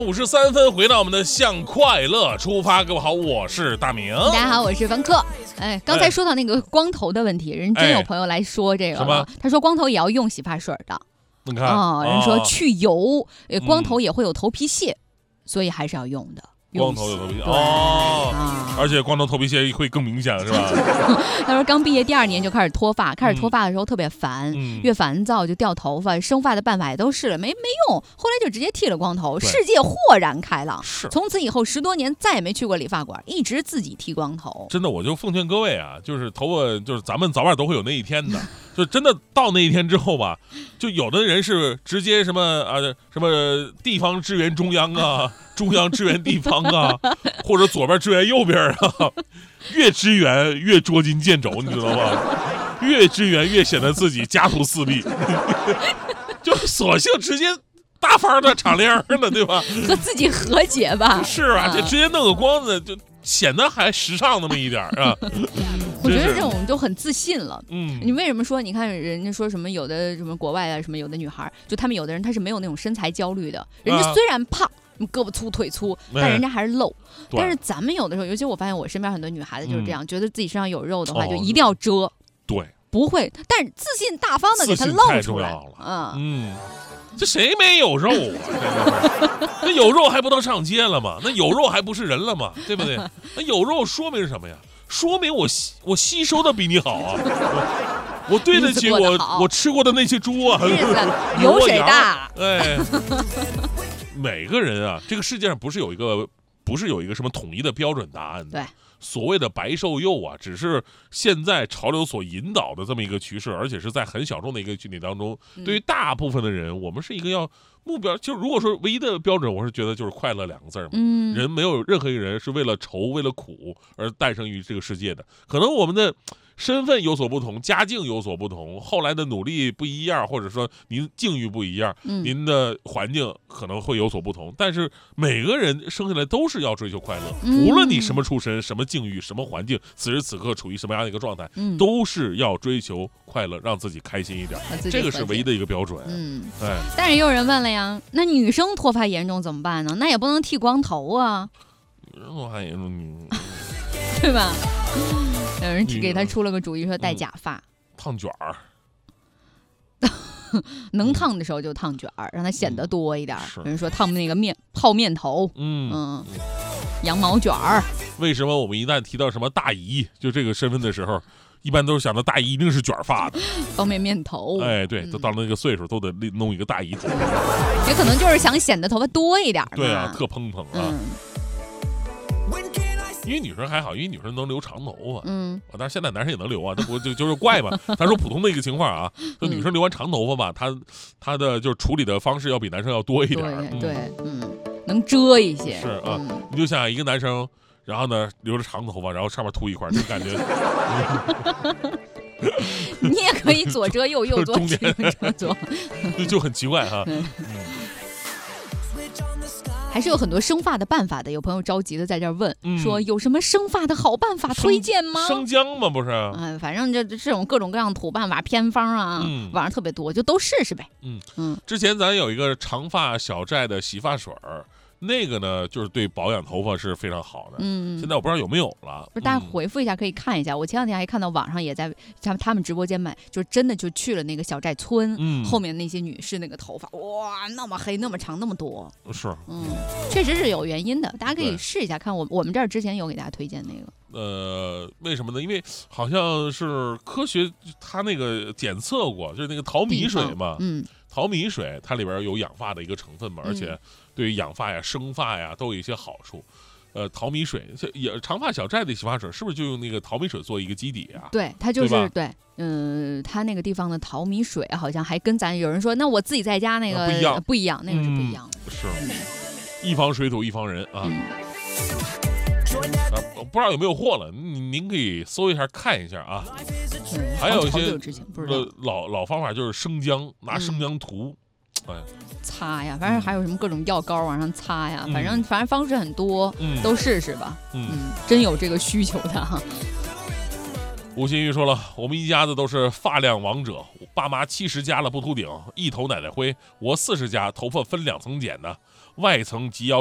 53分，回到我们的向快乐出发。各位好，我是大明。 大家好，我是方克。刚才说到那个光头的问题，人真有朋友来说这个了。他说光头也要用洗发水的。 你看人说去油，光头也会有头皮屑，所以还是要用的。 光头有头皮屑而且光头头皮屑会更明显，是吧？ 他说刚毕业第2年就开始脱发，开始脱发的时候特别烦，越烦躁就掉头发，生发的办法也都试了，没用，后来就直接剃了光头，世界豁然开朗。从此以后10多年再也没去过理发馆，一直自己剃光头。 真的，我就奉劝各位啊，就是头发，就是咱们早晚都会有那一天的。就真的到那一天之后吧，就有的人是直接什么地方支援中央啊，中央支援地方啊，或者左边支援右边啊，越支援越捉襟见肘，你知道吗？越支援越显得自己家徒四壁，就索性直接大方的敞亮的，对吧？ 和自己和解吧。 是啊，就直接弄个光子，就显得还时尚那么一点啊。 我觉得这种就很自信了。你为什么说？你看人家说什么有的什么国外的什么有的女孩，就他们有的人他是没有那种身材焦虑的，人家虽然胖。胳膊粗腿粗，但人家还是露。但是咱们有的时候，尤其我发现我身边很多女孩子就是这样，觉得自己身上有肉的话，就一定要遮。 对， 不会，但是自信大方的给它露出来。 这谁没有肉啊？那有肉还不能上街了吗？那有肉还不是人了吗？对不对？那有肉说明什么呀？说明我吸收的比你好啊！我对得起我吃过的那些猪啊， 油水大。 哎。每个人啊，这个世界上不是有一个什么统一的标准答案的。 对， 所谓的白瘦幼啊，只是现在潮流所引导的这么一个趋势，而且是在很小众的一个群体当中。对于大部分的人，我们是一个要目标，就如果说唯一的标准，我是觉得就是快乐2个字嘛。人没有任何一个人是为了愁、为了苦而诞生于这个世界的。可能我们的身份有所不同，家境有所不同，后来的努力不一样，或者说您境遇不一样，您的环境可能会有所不同，但是每个人生下来都是要追求快乐，无论你什么出身、什么境遇、什么环境，此时此刻处于什么样的一个状态，都是要追求快乐，让自己开心一点，这个是唯一的一个标准。 但是也有人问了呀，那女生脱发严重怎么办呢？那也不能剃光头啊， 脱发严重， 对吧？有人给他出了个主意，说戴假发， 烫卷儿， 能烫的时候就烫卷儿，让它显得多一点。有人说烫那个泡面头，羊毛卷儿。 为什么我们一旦提到什么大姨，就这个身份的时候，一般都是想到大姨一定是卷发的， 方便面头。 哎，对，都到了那个岁数，都得弄一个大姨头。 也可能就是想显得头发多一点。 对啊，特蓬蓬啊。因为女生还好，因为女生能留长头发，但是现在男生也能留啊，这不就是怪嘛？咱说普通的一个情况啊，就女生留完长头发吧，她的就是处理的方式要比男生要多一点， 对，能遮一些。 是啊，你就想一个男生，然后呢留着长头发，然后上面秃一块，就感觉。 你也可以左遮右左中间左， 就很奇怪哈。 还是有很多生发的办法的，有朋友着急的在这儿问，说有什么生发的好办法推荐吗？ 生姜吗？不是？ 反正这种各种各样土办法偏方啊，网上特别多，就都试试呗。 之前咱有一个长发小寨的洗发水儿。那个呢，就是对保养头发是非常好的。现在我不知道有没有了。 不是，大家回复一下，可以看一下。我前2天还看到网上也在他们直播间买，就真的就去了那个小寨村，后面那些女士那个头发，哇，那么黑，那么长，那么多。 是， 确实是有原因的，大家可以试一下看。我们这儿之前有给大家推荐那个。为什么呢？因为好像是科学，它那个检测过，就是那个淘米水嘛。淘米水它里边有养发的一个成分嘛，而且对于养发呀、生发呀都有一些好处。淘米水也长发小寨的洗发水是不是就用那个淘米水做一个基底啊？ 对，它就是对，它那个地方的淘米水好像还跟咱有人说，那我自己在家那个不一样，那个是不一样的。 是，一方水土一方人啊。不知道有没有货了，您可以搜一下看一下啊。还有一些老方法就是生姜，拿生姜涂， 擦呀，反正还有什么各种药膏往上擦呀，反正方式很多，都试试吧。真有这个需求的哈。 吴新玉说了，我们一家子都是发量王者，爸妈70加了不秃顶，一头奶奶灰，我40加头发分2层剪的。 外层及腰